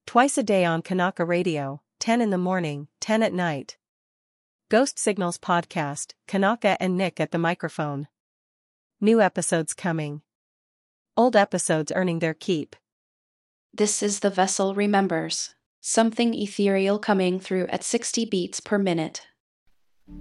Twice a day on Kanaka Radio, 10 in the morning, 10 at night. Ghost Signals Podcast, Kanaka and Nick at the microphone. New episodes coming. Old episodes earning their keep. This is The Vessel Remembers. Something ethereal coming through at 60 beats per minute.